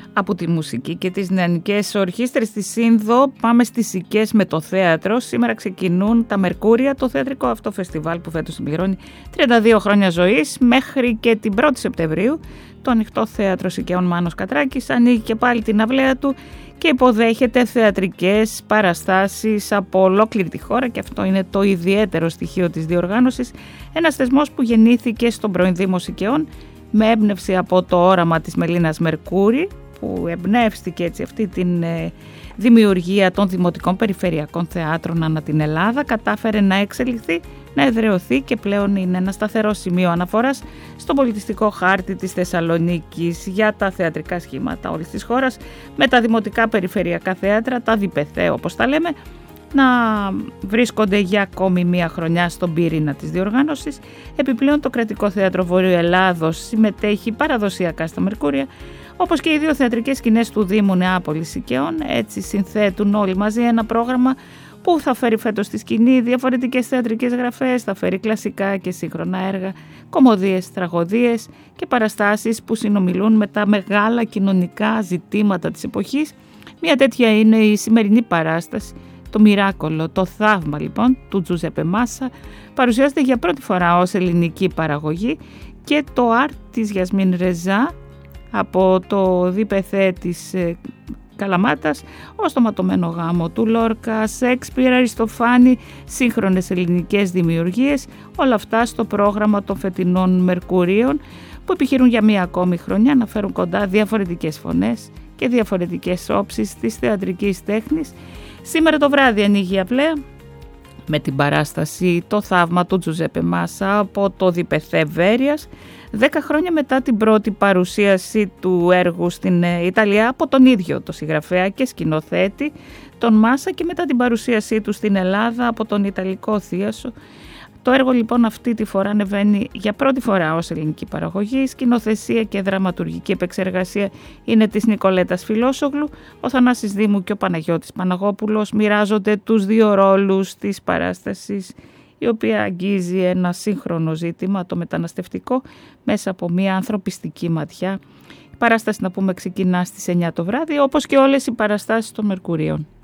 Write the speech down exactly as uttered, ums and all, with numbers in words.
Από τη μουσική και τις νεανικές ορχήστρες της Σύνδο πάμε στις Σικές με το θέατρο. Σήμερα ξεκινούν τα Μερκούρια, το θεατρικό αυτό φεστιβάλ που φέτος συμπληρώνει τριάντα δύο χρόνια ζωής. Μέχρι και την πρώτη Σεπτεμβρίου το Ανοιχτό Θέατρο Σικαίων Μάνος Κατράκης ανοίγει και πάλι την αυλαία του και υποδέχεται θεατρικές παραστάσεις από ολόκληρη τη χώρα, και αυτό είναι το ιδιαίτερο στοιχείο της διοργάνωσης. Ένας θεσμός που γεννήθηκε στον πρώην Δήμο Σικαιών με έμπνευση από το όραμα της Μελίνας Μερκούρη, που εμπνεύστηκε έτσι αυτή την ε, δημιουργία των δημοτικών περιφερειακών θεάτρων ανά την Ελλάδα, κατάφερε να εξελιχθεί, να εδραιωθεί και πλέον είναι ένα σταθερό σημείο αναφοράς στον πολιτιστικό χάρτη της Θεσσαλονίκης για τα θεατρικά σχήματα όλης της χώρας, με τα δημοτικά περιφερειακά θέατρα, τα ΔΙΠΕΘΕ όπως τα λέμε, να βρίσκονται για ακόμη μία χρονιά στον πυρήνα της διοργάνωσης. Επιπλέον το Κρατικό Θέατρο Βορείου Ελλάδος συμμετέχει παραδοσιακά στα Μερκούρια, όπως και οι δύο θεατρικές σκηνές του Δήμου Νεάπολης Σικαιών. Έτσι συνθέτουν όλοι μαζί ένα πρόγραμμα που θα φέρει φέτος στη σκηνή διαφορετικές θεατρικές γραφές, θα φέρει κλασικά και σύγχρονα έργα, κωμωδίες, τραγωδίες και παραστάσεις που συνομιλούν με τα μεγάλα κοινωνικά ζητήματα της εποχής. Μια τέτοια είναι η σημερινή παράσταση, το Μοιράκολο, το θαύμα λοιπόν του Τζουζέπε Μάσα. Παρουσιάζεται για πρώτη φορά ως ελληνική παραγωγή, και το Art της Γιασμίν Ρεζά από το ΔΙΠΕΘΕ της Καλαμάτας, ο Στοματωμένο Γάμο του Λόρκα, Σέξπιρ, Αριστοφάνη, σύγχρονες ελληνικές δημιουργίες, όλα αυτά στο πρόγραμμα των φετινών Μερκουρίων, που επιχειρούν για μία ακόμη χρονιά να φέρουν κοντά διαφορετικές φωνές και διαφορετικές όψεις της θεατρικής τέχνης. Σήμερα το βράδυ ανοίγει η αυλαία με την παράσταση «Το θαύμα» του Τζουζέπε Μάσα από το ΔΙΠΕΘΕ Βέρειας, δέκα χρόνια μετά την πρώτη παρουσίαση του έργου στην Ιταλία από τον ίδιο το συγγραφέα και σκηνοθέτη τον Μάσα, και μετά την παρουσίασή του στην Ελλάδα από τον Ιταλικό Θίασο. Το έργο λοιπόν αυτή τη φορά ανεβαίνει για πρώτη φορά ως ελληνική παραγωγή. Σκηνοθεσία και δραματουργική επεξεργασία είναι της Νικολέτας Φιλόσογλου. Ο Θανάσης Δήμου και ο Παναγιώτης Παναγόπουλος μοιράζονται τους δύο ρόλους της παράστασης, η οποία αγγίζει ένα σύγχρονο ζήτημα, το μεταναστευτικό, μέσα από μια ανθρωπιστική ματιά. Η παράσταση, να πούμε, ξεκινά στις εννιά το βράδυ, όπως και όλες οι παραστάσεις των Μερκουρίων.